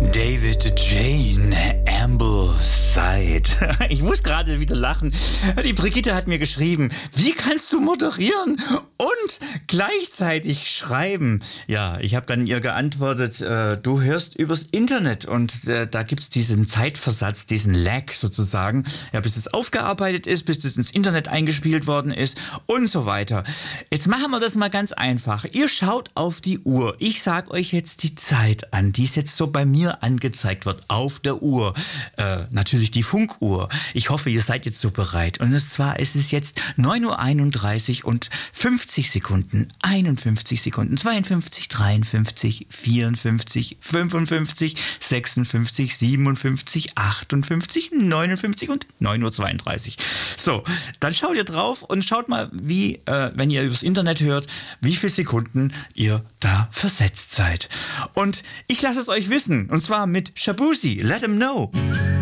David Jane Ambleside. Ich muss gerade wieder lachen. Die Brigitte hat mir geschrieben, wie kannst du moderieren und gleichzeitig schreiben? Ja, ich habe dann ihr geantwortet, du hörst übers Internet und da gibt es diesen Zeitversatz, diesen Lag sozusagen, ja, bis es aufgearbeitet ist, bis es ins Internet eingespielt worden ist und so weiter. Jetzt machen wir das mal ganz einfach. Ihr schaut auf die Uhr. Ich sage euch jetzt die Zeit an, die es jetzt so bei mir angezeigt wird, auf der Uhr. Natürlich die Funkuhr. Ich hoffe, ihr seid jetzt so bereit. Und zwar ist es jetzt 9:31 Uhr und 50 Sekunden, 51 Sekunden, 52, 53, 54, 55, 56, 57, 58, 59 und 9:32 Uhr. So, dann schaut ihr drauf und schaut mal, wie, wenn ihr übers Internet hört, wie viele Sekunden ihr da versetzt seid. Und ich lasse es euch wissen, und zwar mit Shabuzi, Let 'em Know.